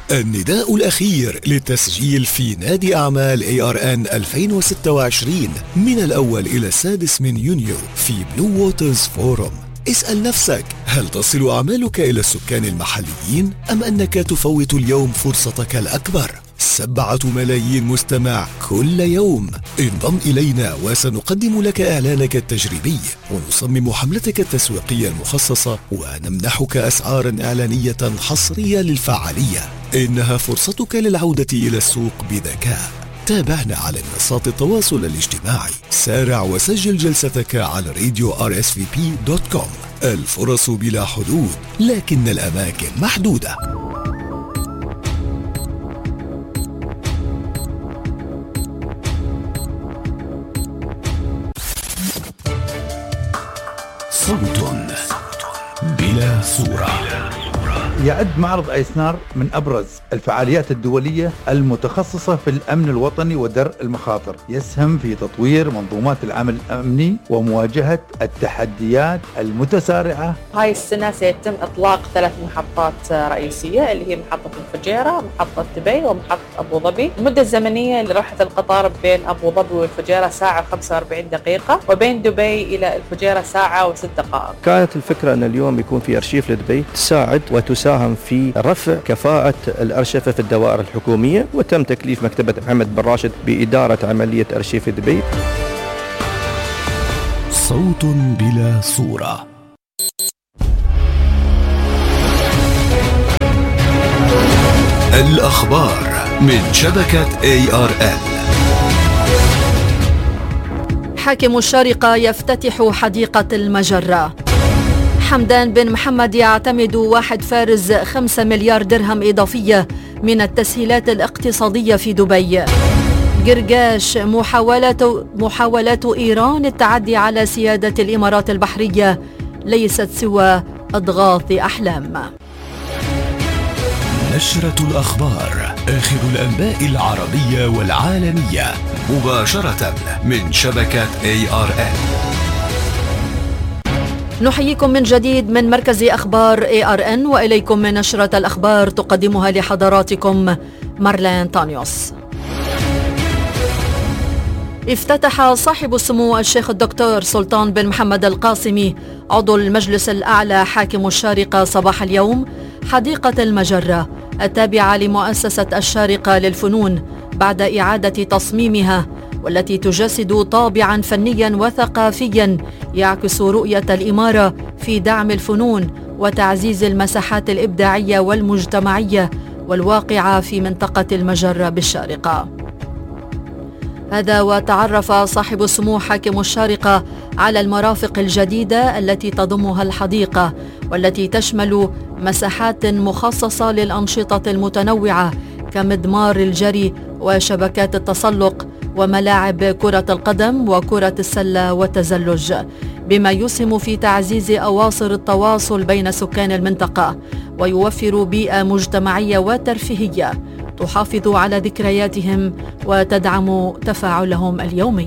النداء الأخير للتسجيل في نادي أعمال ARN 2026 من الأول إلى السادس من يونيو في بلو ووترز فورم. اسأل نفسك، هل تصل أعمالك إلى السكان المحليين أم أنك تفوت اليوم فرصتك الأكبر؟ 7 ملايين مستمع كل يوم. انضم إلينا وسنقدم لك إعلانك التجريبي ونصمم حملتك التسويقية المخصصة ونمنحك أسعارا إعلانية حصرية للفعالية. إنها فرصتك للعودة إلى السوق بذكاء. تابعنا على منصات التواصل الاجتماعي. سارع وسجل جلستك على راديو rsvp.com. الفرص بلا حدود، لكن الأماكن محدودة. صوت بلا صورة. يعد معرض أيسنار من أبرز الفعاليات الدولية المتخصصة في الأمن الوطني ودرء المخاطر، يسهم في تطوير منظومات العمل الأمني ومواجهة التحديات المتسارعة. هاي السنة سيتم إطلاق 3 محطات رئيسية اللي هي محطة الفجيرة، محطة دبي، ومحطة أبو ظبي. المدة الزمنية لروحة القطار بين أبو ظبي والفجيرة ساعة و45 دقيقة، وبين دبي إلى الفجيرة ساعة و6 دقائق. كانت الفكرة أن اليوم يكون في أرشيف لدبي تساعد وتساهم في رفع كفاءة الأرشفة في الدوائر الحكومية، وتم تكليف مكتبة محمد بن راشد بإدارة عملية أرشيف دبي. صوت بلا صورة. الأخبار من شبكة ARN. حاكم الشارقة يفتتح حديقة المجرة. حمدان بن محمد يعتمد 1 فارز 5 مليار درهم إضافية من التسهيلات الاقتصادية في دبي. قرقاش محاولات إيران التعدي على سيادة الإمارات البحرية ليست سوى أضغاث أحلام. نشرة الأخبار، آخر الأنباء العربية والعالمية مباشرة من شبكة ARN. نحييكم من جديد من مركز أخبار ARN، وإليكم من نشرة الأخبار تقدمها لحضراتكم مارلين تانيوس. افتتح صاحب السمو الشيخ الدكتور سلطان بن محمد القاسمي عضو المجلس الأعلى حاكم الشارقة صباح اليوم حديقة المجرة التابعة لمؤسسة الشارقة للفنون بعد إعادة تصميمها، والتي تجسد طابعا فنيا وثقافيا يعكس رؤية الإمارة في دعم الفنون وتعزيز المساحات الإبداعية والمجتمعية والواقعة في منطقة المجرة بالشارقة. هذا وتعرف صاحب السمو حاكم الشارقة على المرافق الجديدة التي تضمها الحديقة، والتي تشمل مساحات مخصصة للأنشطة المتنوعة كمضمار الجري وشبكات التسلق وملاعب كرة القدم وكرة السلة والتزلج، بما يسهم في تعزيز أواصر التواصل بين سكان المنطقة ويوفر بيئة مجتمعية وترفيهية تحافظ على ذكرياتهم وتدعم تفاعلهم اليومي.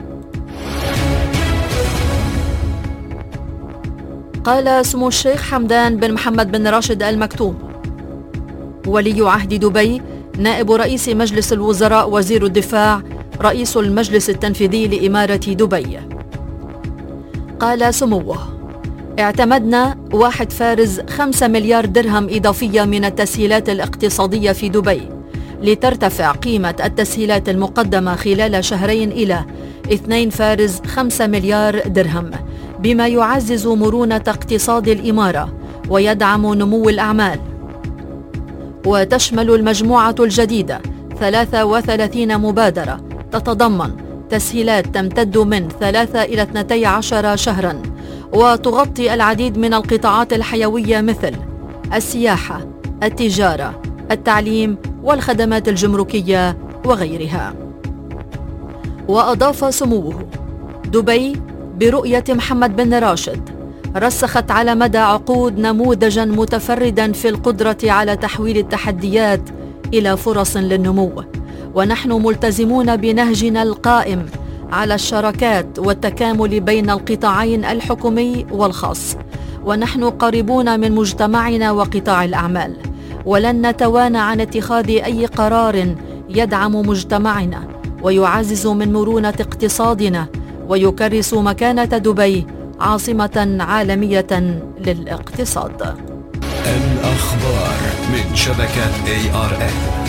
قال سمو الشيخ حمدان بن محمد بن راشد آل مكتوم ولي عهد دبي نائب رئيس مجلس الوزراء وزير الدفاع رئيس المجلس التنفيذي لإمارة دبي، قال سموه: اعتمدنا 1 فارز 5 مليار درهم إضافية من التسهيلات الاقتصادية في دبي لترتفع قيمة التسهيلات المقدمة خلال 2 شهرين إلى 2 فارز 5 مليار درهم، بما يعزز مرونة اقتصاد الإمارة ويدعم نمو الأعمال. وتشمل المجموعة الجديدة 33 مبادرة تتضمن تسهيلات تمتد من 3 إلى 12 شهرا، وتغطي العديد من القطاعات الحيوية مثل السياحة، التجارة، التعليم والخدمات الجمركية وغيرها. وأضاف سموه: دبي برؤية محمد بن راشد رسخت على مدى عقود نموذجا متفردا في القدرة على تحويل التحديات إلى فرص للنمو، ونحن ملتزمون بنهجنا القائم على الشراكات والتكامل بين القطاعين الحكومي والخاص، ونحن قريبون من مجتمعنا وقطاع الأعمال، ولن نتوانى عن اتخاذ أي قرار يدعم مجتمعنا ويعزز من مرونة اقتصادنا ويكرس مكانة دبي عاصمة عالمية للاقتصاد. الأخبار من شبكة ARN.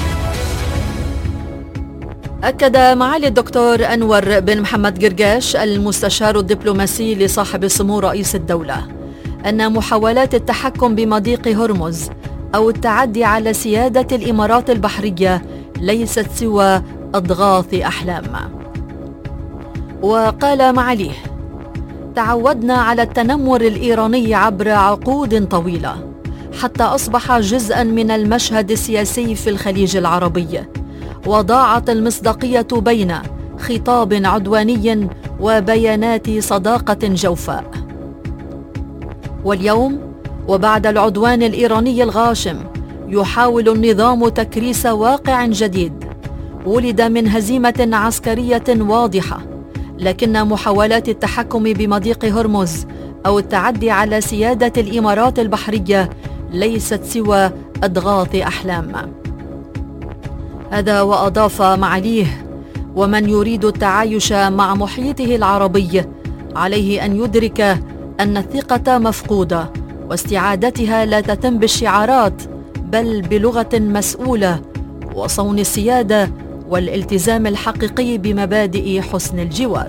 أكد معالي الدكتور أنور بن محمد قرقاش المستشار الدبلوماسي لصاحب السمو رئيس الدولة أن محاولات التحكم بمضيق هرمز أو التعدي على سيادة الإمارات البحرية ليست سوى أضغاث أحلام. وقال معاليه: تعودنا على التنمر الإيراني عبر عقود طويلة حتى أصبح جزءاً من المشهد السياسي في الخليج العربي، وضاعت المصداقية بين خطاب عدواني وبيانات صداقة جوفاء. واليوم وبعد العدوان الإيراني الغاشم يحاول النظام تكريس واقع جديد ولد من هزيمة عسكرية واضحة، لكن محاولات التحكم بمضيق هرمز أو التعدي على سيادة الإمارات البحرية ليست سوى أضغاث أحلام. هذا وأضاف معاليه: ومن يريد التعايش مع محيطه العربي عليه أن يدرك أن الثقة مفقودة، واستعادتها لا تتم بالشعارات بل بلغة مسؤولة وصون السيادة والالتزام الحقيقي بمبادئ حسن الجوار.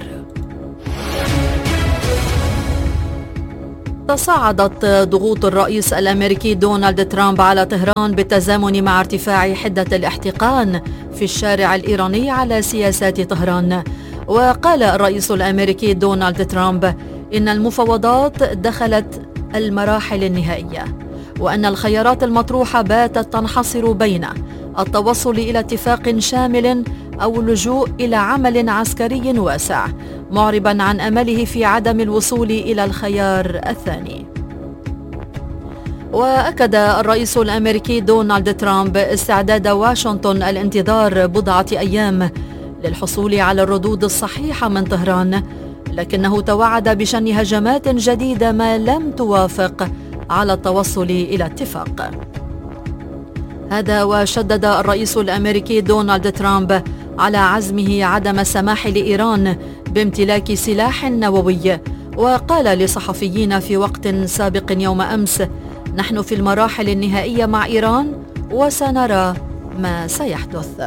تصاعدت ضغوط الرئيس الأمريكي دونالد ترامب على طهران بالتزامن مع ارتفاع حدة الاحتقان في الشارع الإيراني على سياسات طهران. وقال الرئيس الأمريكي دونالد ترامب إن المفاوضات دخلت المراحل النهائية، وأن الخيارات المطروحة باتت تنحصر بين التوصل إلى اتفاق شامل أو اللجوء إلى عمل عسكري واسع، معربا عن أمله في عدم الوصول إلى الخيار الثاني. وأكد الرئيس الأمريكي دونالد ترامب استعداد واشنطن الانتظار بضعة أيام للحصول على الردود الصحيحة من طهران، لكنه توعد بشن هجمات جديدة ما لم توافق على التوصل إلى اتفاق. هذا وشدد الرئيس الأمريكي دونالد ترامب على عزمه عدم السماح لإيران بامتلاك سلاح نووي، وقال لصحفيين في وقت سابق يوم أمس: نحن في المراحل النهائية مع إيران وسنرى ما سيحدث.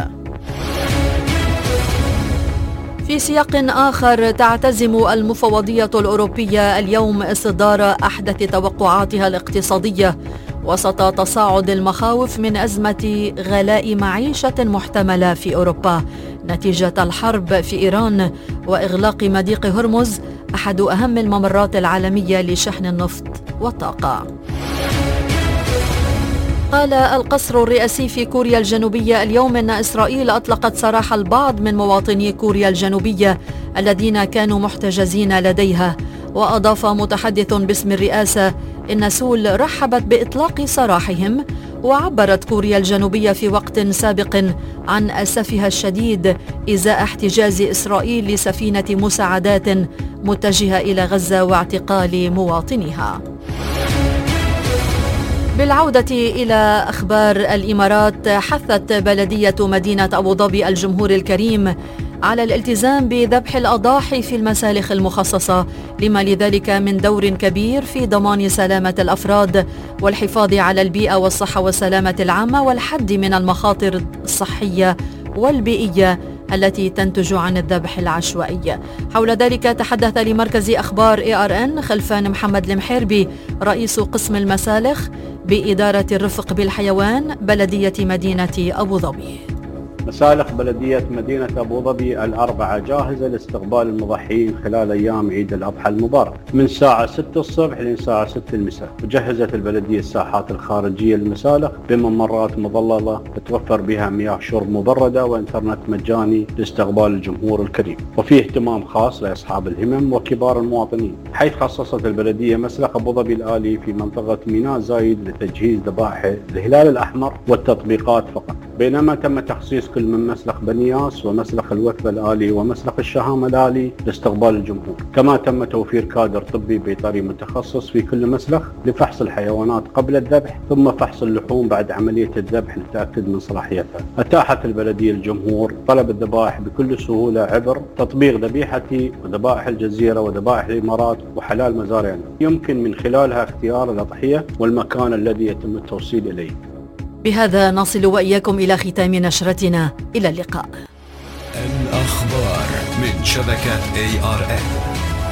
في سياق آخر، تعتزم المفوضية الأوروبية اليوم إصدار أحدث توقعاتها الاقتصادية وسط تصاعد المخاوف من أزمة غلاء معيشة محتملة في أوروبا نتيجة الحرب في إيران وإغلاق مضيق هرمز، أحد أهم الممرات العالمية لشحن النفط والطاقة. قال القصر الرئاسي في كوريا الجنوبية اليوم إن إسرائيل أطلقت سراح البعض من مواطني كوريا الجنوبية الذين كانوا محتجزين لديها. وأضاف متحدث باسم الرئاسة إن سول رحبت بإطلاق سراحهم، وعبرت كوريا الجنوبية في وقت سابق عن أسفها الشديد إزاء احتجاز إسرائيل لسفينة مساعدات متجهة إلى غزة واعتقال مواطنيها. بالعودة إلى أخبار الإمارات، حثت بلدية مدينة أبو ظبي الجمهور الكريم على الالتزام بذبح الأضاحي في المسالخ المخصصة، لما لذلك من دور كبير في ضمان سلامة الأفراد والحفاظ على البيئة والصحة والسلامة العامة والحد من المخاطر الصحية والبيئية التي تنتج عن الذبح العشوائي. حول ذلك تحدث لمركز أخبار ARN خلفان محمد المحيربي رئيس قسم المسالخ بإدارة الرفق بالحيوان بلدية مدينة أبو ظبي. مسالخ بلدية مدينة أبو ظبي الأربعة جاهزة لاستقبال المضحيين خلال أيام عيد الأضحى المبارك من الساعة 6 الصبح للساعة 6 المساء. وجهزت البلدية الساحات الخارجية للمسالخ بممرات مظللة تتوفر بها مياه شرب مبردة وإنترنت مجاني لاستقبال الجمهور الكريم. وفي اهتمام خاص لأصحاب الهمم وكبار المواطنين، حيث خصصت البلدية مسلخ أبو ظبي الآلي في منطقة ميناء زايد لتجهيز ذبائح الهلال الأحمر والتطبيقات فقط. بينما تم تخصيص كل من مسلخ بنياس ومسلخ الوثبة الآلي ومسلخ الشهامة الآلي لاستقبال الجمهور. كما تم توفير كادر طبي بيطري متخصص في كل مسلخ لفحص الحيوانات قبل الذبح ثم فحص اللحوم بعد عملية الذبح للتأكد من صلاحيتها. أتاحت البلدية الجمهور طلب الذبائح بكل سهولة عبر تطبيق ذبيحتي وذبائح الجزيرة وذبائح الإمارات وحلال مزارعنا، يمكن من خلالها اختيار الأضحية والمكان الذي يتم التوصيل إليه. بهذا نصل وإياكم إلى ختام نشرتنا. إلى اللقاء. الأخبار من شبكة ARN.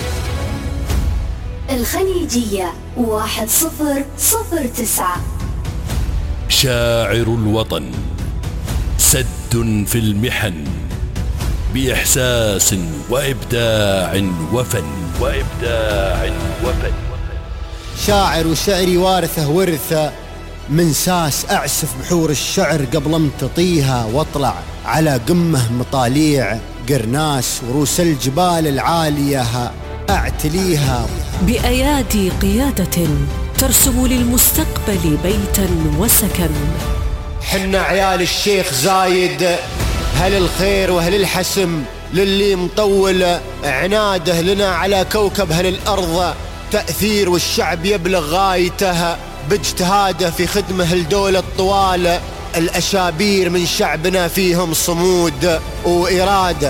الخليجية 1009. شاعر الوطن، سد في المحن بإحساس وإبداع وفن. شاعر وشعري وارثه ورثه، من ساس أعسف بحور الشعر قبل امتطيها واطلع على قمه مطاليع قرناس وروس الجبال العالية أعتليها. بأيادي قيادة ترسم للمستقبل بيتا وسكن. حنا عيال الشيخ زايد، هل الخير وهل الحسم للي مطول عناده لنا على كوكب هل الأرض تأثير، والشعب يبلغ غايته باجتهاده في خدمه الدولة الطوال. الأشابير من شعبنا فيهم صمود وإرادة.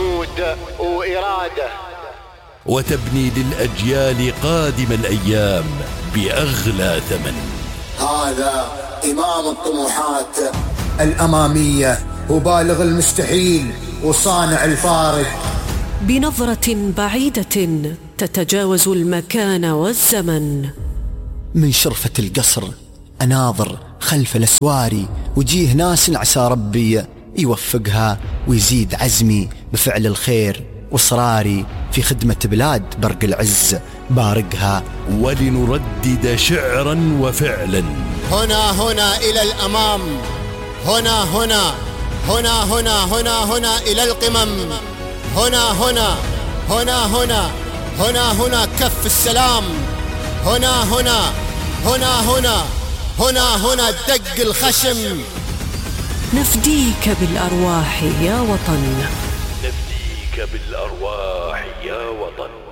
وتبني للأجيال قادم الأيام بأغلى ثمن. هذا إمام الطموحات الأمامية وبالغ المستحيل وصانع الفارق. بنظرة بعيدة تتجاوز المكان والزمن. من شرفة القصر أناظر خلف الأسواري وجيه ناس عسى ربي يوفقها ويزيد عزمي بفعل الخير وإصراري في خدمة بلاد برق العز بارقها. ولنردد شعرا وفعلا. هنا إلى الأمام، هنا إلى القمم. هنا كف السلام. هنا دق الخشم. نفديك بالأرواح يا وطن. نفديك بالأرواح يا وطن.